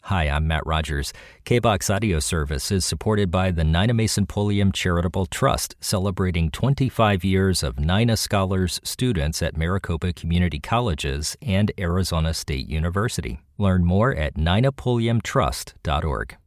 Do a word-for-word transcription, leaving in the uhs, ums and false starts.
Hi, I'm Matt Rogers. K B O X Audio Service is supported by the Nina Mason Pulliam Charitable Trust, celebrating twenty-five years of Nina Scholars students at Maricopa Community Colleges and Arizona State University. Learn more at nina pulliam trust dot org.